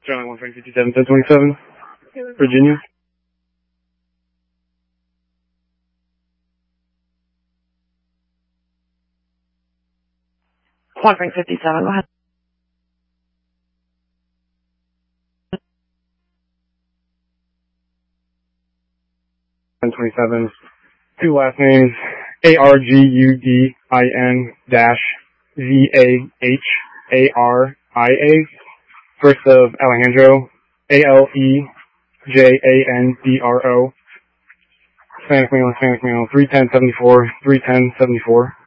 Charlie 1 Frank 57, 1027, Virginia. One Frank 57, go ahead. .27, two last names, ARGUDIN-VAHARIA, first of Alejandro, ALEJANDRO, Hispanic male, 31074, 31074.